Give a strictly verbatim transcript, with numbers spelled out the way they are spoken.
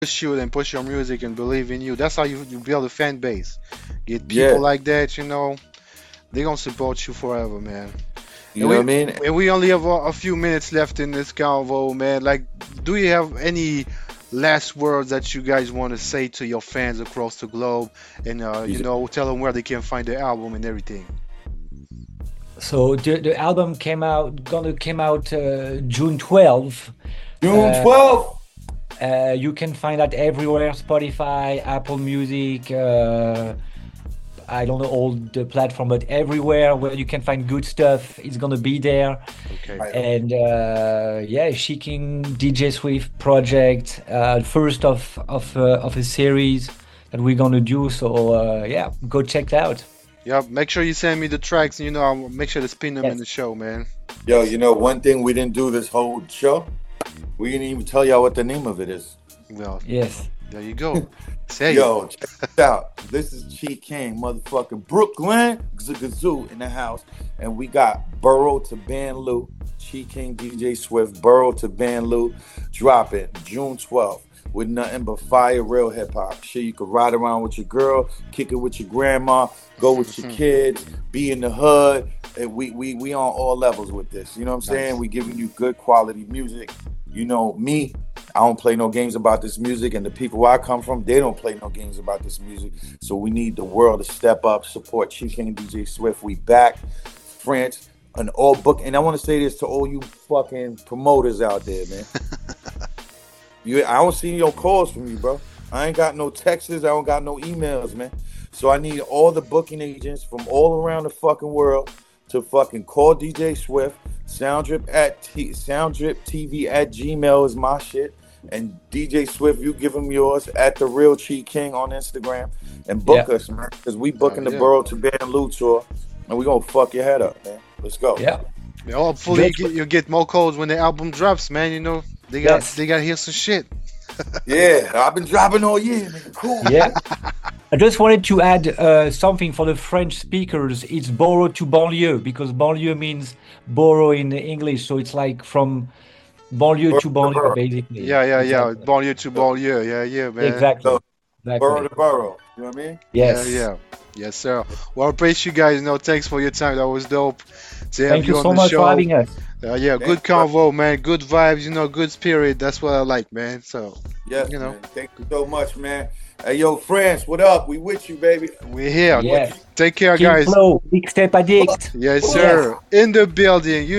push you and push your music and believe in you. That's how you, you build a fan base. Get people Yeah, like that, you know, they gonna support you forever, man. you And know what we I mean. and we only have a, a few minutes left in this convo, man. Like, do you have any last words that you guys want to say to your fans across the globe, and uh, you You know, tell them where they can find the album and everything? So the the album came out gonna came out uh, June twelfth. June Uh, twelfth. uh, you can find that everywhere: Spotify, Apple Music. Uh, I don't know all the platform, but everywhere where you can find good stuff, it's gonna be there. Okay. Right. And uh, yeah, Shaking D J Swift project, uh, first of of uh, of a series that we're gonna do. So uh, yeah, go check it out. Yeah, make sure you send me the tracks, and you know, I'll make sure to spin them in Yes, the show, man. Yo, you know one thing we didn't do this whole show. We didn't even tell y'all what the name of it is. Well, yes, there you go. Say it. Yo, check this out. This is Chi King, motherfucking Brooklyn Gazoo in the house, and we got Burrow to Ban Lou, Chi King, D J Swift, Burrow to Ban Lou, drop it June twelfth. With nothing but fire, real hip hop. Shit, you could ride around with your girl, kick it with your grandma, go with your kids, be in the hood. And we we we on all levels with this. You know what I'm saying? Nice. We giving you good quality music. You know me, I don't play no games about this music, and the people where I come from, they don't play no games about this music. So we need the world to step up, support Chi King and D J Swift. We back, France, and all book. And I want to say this to all you fucking promoters out there, man. You, I don't see no calls from you, bro. I ain't got no texts. I don't got no emails, man. So I need all the booking agents from all around the fucking world to fucking call D J Swift. Sounddrip at T, Sounddrip T V at Gmail is my shit. And D J Swift, you give them yours at the Real Chi King on Instagram and book yeah, us, man. Because we Oh booking the yeah. Burrow to Ban Lou tour, and we gonna fuck your head up, man. Let's go. yeah. Yeah, hopefully you Just get, you get more calls when the album drops, man. You know, they got yes, they got to hear some shit. Yeah, I've been dropping all year, nigga. Cool. yeah. I just wanted to add uh, something for the French speakers. It's borrow to banlieue because banlieue means borrow in English. So it's like from banlieue Burrow to to banlieue, Burrow. basically. Yeah, yeah, yeah. Exactly. Banlieue to banlieue. Yeah, yeah, man. Exactly. So, Burrow Exactly. to Burrow. You know what I mean? Yeah, Yes. yeah. Yes, sir. Well, I appreciate you guys. You know, thanks for your time. That was dope to have Thank you you on so the much for show. having us. Uh, yeah, Thank good you, bro. convo, man. Good vibes. You know, good spirit. That's what I like, man. So, Yes, you know, man. Thank you so much, man. Hey, yo, France, what up? We with you, baby. we're here. What Yes. you Take care, King guys. Flow, Mixtape Addict. Yes, Yes. sir. In the building. You